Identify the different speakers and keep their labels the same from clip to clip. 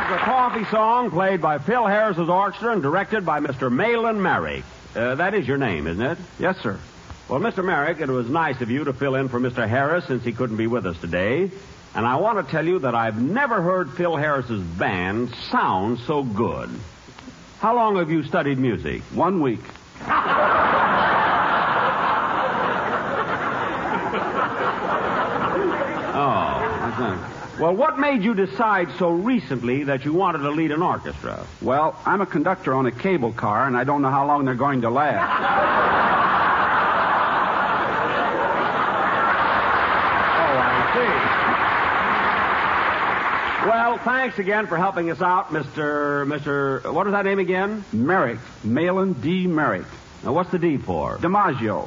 Speaker 1: a coffee song played by Phil Harris's orchestra and directed by Mr. Malin Merrick. That is your name, isn't it?
Speaker 2: Yes, sir.
Speaker 1: Well, Mr. Merrick, it was nice of you to fill in for Mr. Harris since he couldn't be with us today. And I want to tell you that I've never heard Phil Harris's band sound so good. How long have you studied music?
Speaker 2: 1 week.
Speaker 1: Well, what made you decide so recently that you wanted to lead an orchestra?
Speaker 2: Well, I'm a conductor on a cable car, and I don't know how long they're going to last.
Speaker 1: Oh, I see. Well, thanks again for helping us out, Mr. What is that name again?
Speaker 2: Merrick. Malin D. Merrick.
Speaker 1: Now, what's the D for?
Speaker 2: DiMaggio.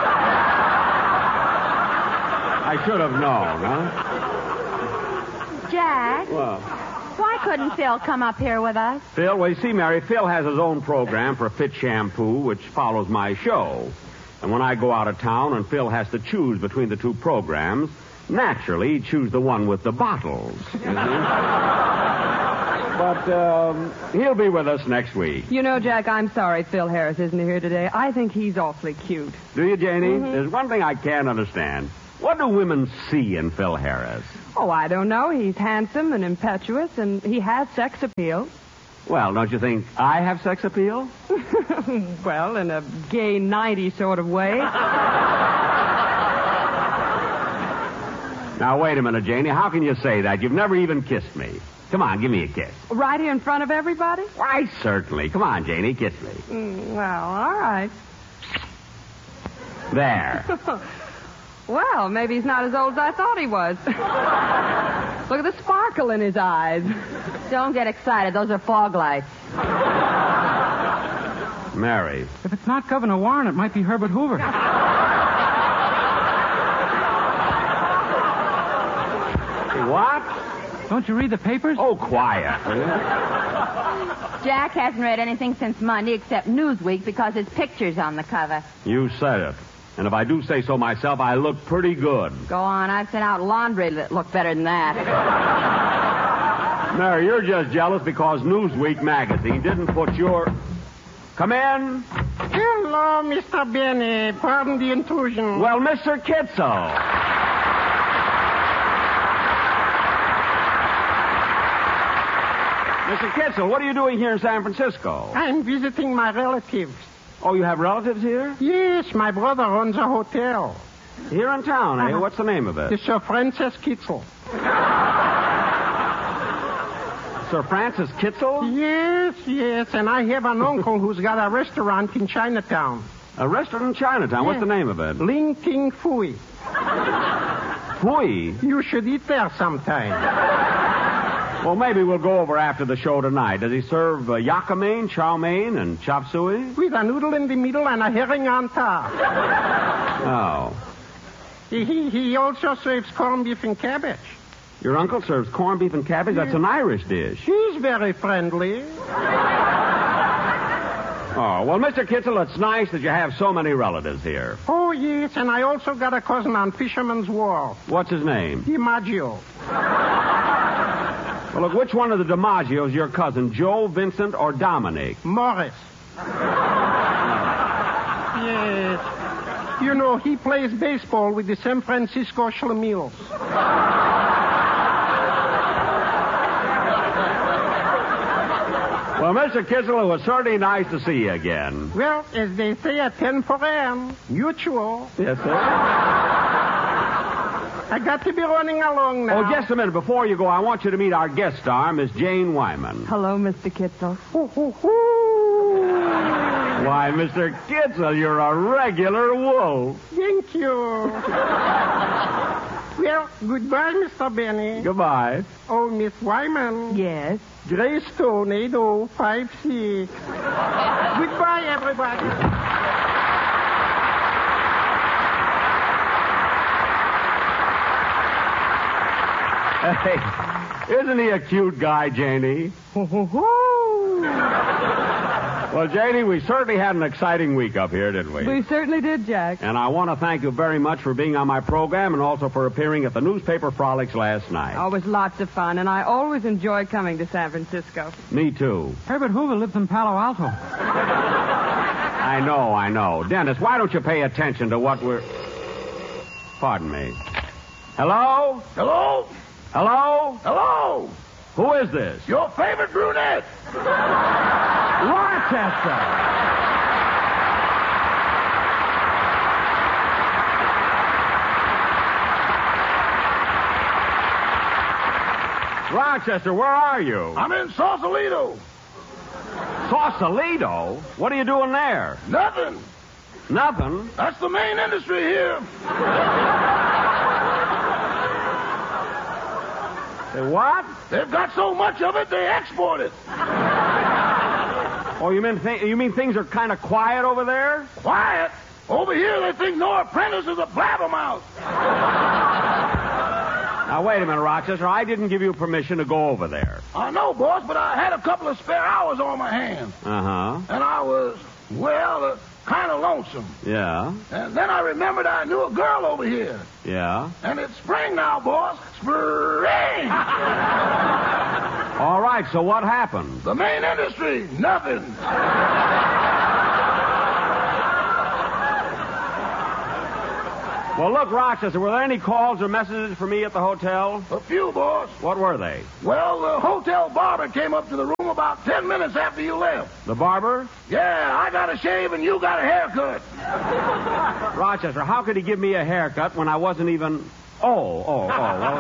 Speaker 1: I should have known, huh?
Speaker 3: Jack,
Speaker 1: Well,
Speaker 3: why couldn't Phil come up here with us?
Speaker 1: Phil, well, you see, Mary, Phil has his own program for Fit Shampoo, which follows my show. And when I go out of town and Phil has to choose between the two programs, naturally, he'd choose the one with the bottles. You see? But he'll be with us next week.
Speaker 4: You know, Jack, I'm sorry Phil Harris isn't here today. I think he's awfully cute.
Speaker 1: Do you, Janie? Mm-hmm. There's one thing I can't understand. What do women see in Phil Harris?
Speaker 4: Oh, I don't know. He's handsome and impetuous, and he has sex appeal.
Speaker 1: Well, don't you think I have sex appeal?
Speaker 4: Well, in a gay 90 sort of way.
Speaker 1: Now, wait a minute, Janie. How can you say that? You've never even kissed me. Come on, give me a kiss.
Speaker 4: Right here in front of everybody?
Speaker 1: Why, certainly. Come on, Janie, kiss me.
Speaker 4: Well, all right.
Speaker 1: There.
Speaker 4: Well, maybe he's not as old as I thought he was. Look at the sparkle in his eyes.
Speaker 3: Don't get excited. Those are fog lights.
Speaker 1: Mary.
Speaker 5: If it's not Governor Warren, it might be Herbert Hoover.
Speaker 1: What?
Speaker 5: Don't you read the papers?
Speaker 1: Oh, quiet.
Speaker 3: Jack hasn't read anything since Monday except Newsweek because his picture's on the cover.
Speaker 1: You said it. And if I do say so myself, I look pretty good.
Speaker 3: Go on. I've sent out laundry that looked better than that.
Speaker 1: Mary, you're just jealous because Newsweek magazine didn't put your... Come in.
Speaker 6: Hello, Mr. Benny. Pardon the intrusion.
Speaker 1: Well, Mr. Kitzel. Mr. Kitzel, what are you doing here in San Francisco?
Speaker 6: I'm visiting my relatives.
Speaker 1: Oh, you have relatives here?
Speaker 6: Yes, my brother owns a hotel.
Speaker 1: Here in town, eh? What's the name of it?
Speaker 6: The Sir Francis Kitzel.
Speaker 1: Sir Francis Kitzel?
Speaker 6: Yes, and I have an uncle who's got a restaurant in Chinatown.
Speaker 1: A restaurant in Chinatown? What's the name of it?
Speaker 6: Ling Ting Fui.
Speaker 1: Fui?
Speaker 6: You should eat there sometime.
Speaker 1: Well, maybe we'll go over after the show tonight. Does he serve yakka mein, chow mein, and chop suey?
Speaker 6: With a noodle in the middle and a herring on top.
Speaker 1: Oh.
Speaker 6: He also serves corned beef and cabbage.
Speaker 1: Your uncle serves corned beef and cabbage? That's an Irish dish.
Speaker 6: He's very friendly.
Speaker 1: Oh, well, Mr. Kitzel, it's nice that you have so many relatives here.
Speaker 6: Oh, yes, and I also got a cousin on Fisherman's Wharf.
Speaker 1: What's his name?
Speaker 6: DiMaggio.
Speaker 1: Well, look, which one of the DiMaggios your cousin, Joe, Vincent, or Dominic?
Speaker 6: Morris. Yes. You know, he plays baseball with the San Francisco Schlemiels.
Speaker 1: Well, Mr. Kitzel, it was certainly nice to see you again.
Speaker 6: Well, as they say at 10 for M, mutual.
Speaker 1: Yes, sir.
Speaker 6: I got to be running along now.
Speaker 1: Oh, just a minute. Before you go, I want you to meet our guest star, Miss Jane Wyman.
Speaker 4: Hello, Mr. Kitzel.
Speaker 1: Why, Mr. Kitzel, you're a regular wolf.
Speaker 6: Thank you. Well, goodbye, Mr. Benny.
Speaker 1: Goodbye.
Speaker 6: Oh, Miss Wyman.
Speaker 4: Yes?
Speaker 6: Greystone 8056. Goodbye, everybody.
Speaker 1: Hey, isn't he a cute guy, Janie? Well, Janie, we certainly had an exciting week up here, didn't we?
Speaker 4: We certainly did, Jack.
Speaker 1: And I want to thank you very much for being on my program and also for appearing at the newspaper frolics last night.
Speaker 4: Oh, it was lots of fun, and I always enjoy coming to San Francisco.
Speaker 1: Me too.
Speaker 5: Herbert Hoover lives in Palo Alto.
Speaker 1: I know. Dennis, why don't you pay attention to what we're... Pardon me. Hello?
Speaker 7: Hello?
Speaker 1: Hello?
Speaker 7: Hello?
Speaker 1: Who is this?
Speaker 7: Your favorite brunette.
Speaker 1: Rochester! Rochester, where are you?
Speaker 7: I'm in Sausalito.
Speaker 1: Sausalito? What are you doing there?
Speaker 7: Nothing.
Speaker 1: Nothing?
Speaker 7: That's the main industry here.
Speaker 1: Say what?
Speaker 7: They've got so much of it, they export it.
Speaker 1: Oh, you mean things are kind of quiet over there?
Speaker 7: Quiet? Over here, they think no apprentice is a blabbermouth.
Speaker 1: Now, wait a minute, Rochester. I didn't give you permission to go over there.
Speaker 7: I know, boss, but I had a couple of spare hours on my hands.
Speaker 1: Uh-huh.
Speaker 7: And I was, kind of lonesome.
Speaker 1: Yeah.
Speaker 7: And then I remembered I knew a girl over here.
Speaker 1: Yeah.
Speaker 7: And it's spring now, boss. Spring!
Speaker 1: All right, so what happened?
Speaker 7: The main industry, nothing.
Speaker 1: Well, look, Rochester, were there any calls or messages for me at the hotel?
Speaker 7: A few, boss.
Speaker 1: What were they?
Speaker 7: Well, the hotel barber came up to the room about 10 minutes after you left.
Speaker 1: The barber?
Speaker 7: Yeah, I got a shave and you got a haircut.
Speaker 1: Rochester, how could he give me a haircut when I wasn't even... Oh, well...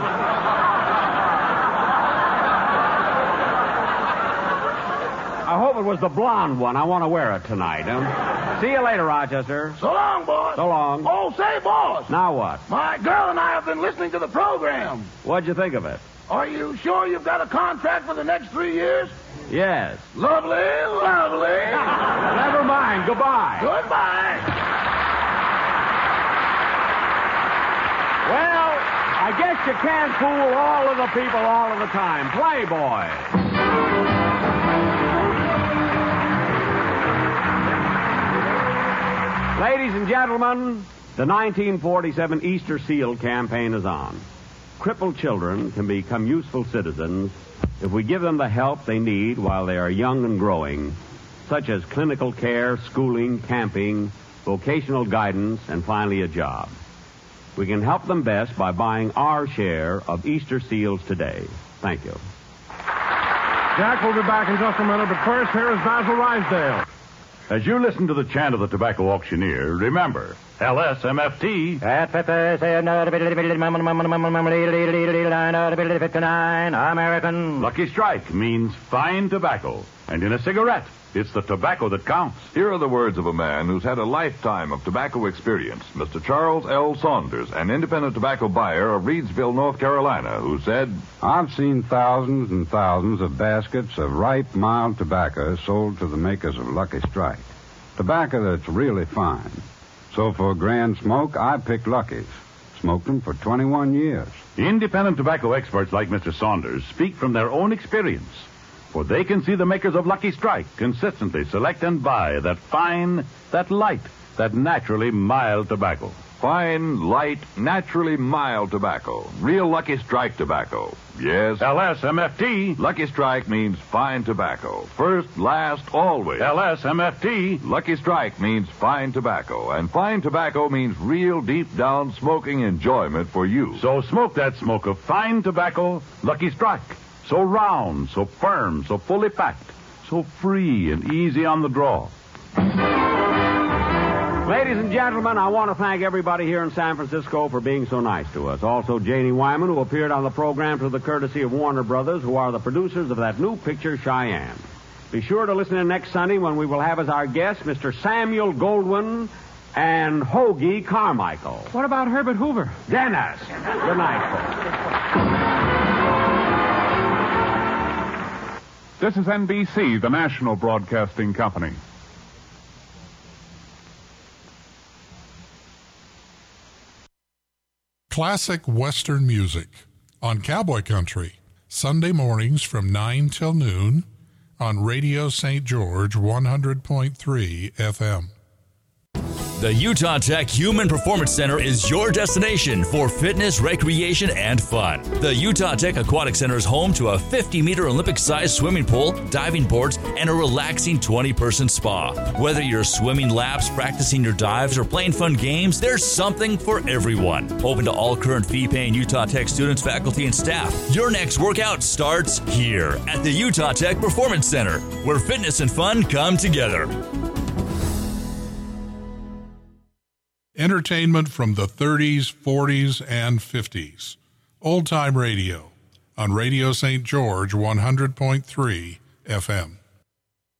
Speaker 1: I hope it was the blonde one. I want to wear it tonight. See you later, Rochester.
Speaker 7: So long, boss.
Speaker 1: So long.
Speaker 7: Oh, say, boss.
Speaker 1: Now what?
Speaker 7: My girl and I have been listening to the program.
Speaker 1: What'd you think of it?
Speaker 7: Are you sure you've got a contract for the next 3 years?
Speaker 1: Yes.
Speaker 7: Lovely.
Speaker 1: Never mind. Goodbye.
Speaker 7: Goodbye.
Speaker 1: Well, I guess you can't fool all of the people all of the time. Playboy. Ladies and gentlemen, the 1947 Easter Seal campaign is on. Crippled children can become useful citizens if we give them the help they need while they are young and growing, such as clinical care, schooling, camping, vocational guidance, and finally a job. We can help them best by buying our share of Easter Seals today. Thank you.
Speaker 6: Jack will be back in just a minute, but first, here is Basil Rysdale.
Speaker 8: As you listen to the chant of the tobacco auctioneer, remember, LSMFT.
Speaker 5: American.
Speaker 8: Lucky Strike means fine tobacco. And in a cigarette, it's the tobacco that counts.
Speaker 9: Here are the words of a man who's had a lifetime of tobacco experience, Mr. Charles L. Saunders, an independent tobacco buyer of Reidsville, North Carolina, who said,
Speaker 2: I've seen thousands and thousands of baskets of ripe, mild tobacco sold to the makers of Lucky Strike. Tobacco that's really fine. So for a grand smoke, I picked Lucky's. Smoked them for 21 years.
Speaker 8: Independent tobacco experts like Mr. Saunders speak from their own experience. For they can see the makers of Lucky Strike consistently select and buy that fine, that light, that naturally mild tobacco.
Speaker 9: fine, light, naturally mild tobacco. Real Lucky Strike tobacco. Yes.
Speaker 8: LSMFT.
Speaker 9: Lucky Strike means fine tobacco. First, last, always.
Speaker 8: LSMFT.
Speaker 9: Lucky Strike means fine tobacco. And fine tobacco means real deep-down smoking enjoyment for you.
Speaker 8: So smoke that smoke of fine tobacco, Lucky Strike. So round, so firm, so fully packed, so free and easy on the draw.
Speaker 1: Ladies and gentlemen, I want to thank everybody here in San Francisco for being so nice to us. Also, Janie Wyman, who appeared on the program through the courtesy of Warner Brothers, who are the producers of that new picture, Cheyenne. Be sure to listen in next Sunday when we will have as our guests Mr. Samuel Goldwyn and Hoagie Carmichael.
Speaker 5: What about Herbert Hoover?
Speaker 1: Dennis. Good night, folks.
Speaker 10: This is NBC, the national broadcasting company.
Speaker 11: Classic Western music on Cowboy Country, Sunday mornings from 9 till noon on Radio St. George 100.3 FM.
Speaker 12: The Utah Tech Human Performance Center is your destination for fitness, recreation, and fun. The Utah Tech Aquatic Center is home to a 50-meter Olympic-sized swimming pool, diving boards, and a relaxing 20-person spa. Whether you're swimming laps, practicing your dives, or playing fun games, there's something for everyone. Open to all current fee-paying Utah Tech students, faculty, and staff. Your next workout starts here at the Utah Tech Performance Center, where fitness and fun come together.
Speaker 11: Entertainment from the 30s, 40s, and 50s. Old Time Radio on Radio St. George 100.3 FM.